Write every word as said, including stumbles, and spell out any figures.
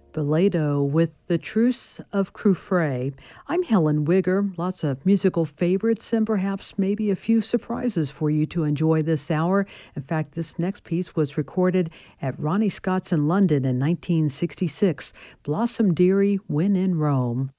Belado with The Truce of Crufray. I'm Helen Wigger. Lots of musical favorites and perhaps maybe a few surprises for you to enjoy this hour. In fact, this next piece was recorded at Ronnie Scott's in London in nineteen sixty-six. Blossom Dearie, When in Rome.